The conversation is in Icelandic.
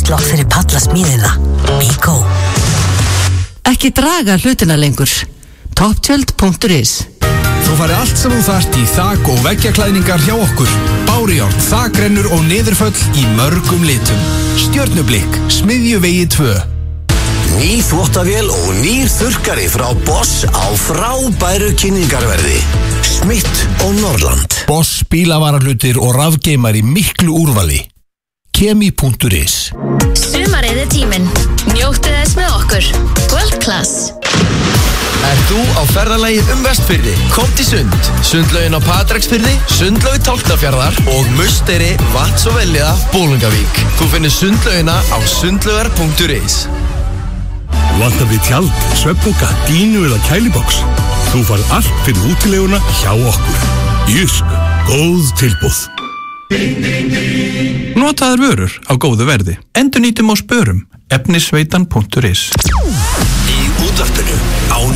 Íslokk fyrir pallasmíðina. Bíkó. Ekki draga hlutina lengur. Topptjöld.is. Þú farið allt sem þú þarft í þak- og veggjaklæðningar hjá okkur. Bárujárn, þakrennur og niðurföll í mörgum litum. Stjörnublikk, Smiðjuvegi 2. Ný þvottavél og nýr þurrkari frá Boss á frábæru kynningarverði. Smith og Norrland. Boss bílavarahlutir og rafgeimar í miklu úrvali. Kemi.is. Sumarið tíminn. Njóttu þess með okkur. World Class. Þú á ferðalagi Vestfirði? Komt í Sund. Sundlaugin á Patreksfirði, Sundlaug Tálknafjarðar og Musteri, Vatns og Velliða, Bolungavík. Þú finnir sundlaugina á sundlaugar.is. Vantar við tjald, svefnpoka, dínu eða kæliboks? Þú farð allt fyrir útileguna hjá okkur. Jysk, góð tilboð. Notaðar vörur á góðu verði. Endurnýtum og spörum. Efnisveitan.is